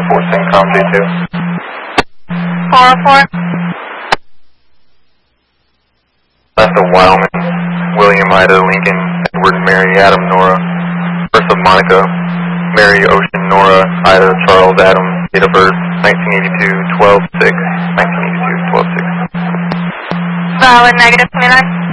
404 Syncom J2. 404. That's a Wyoming, William, Ida, Lincoln, Edward, Mary, Adam, Nora, Bertha, Monica, Mary, Ocean, Nora, Ida, Charles, Adam, date of birth, 1982, 12-6, 1982, 12-6. Valid, negative 29.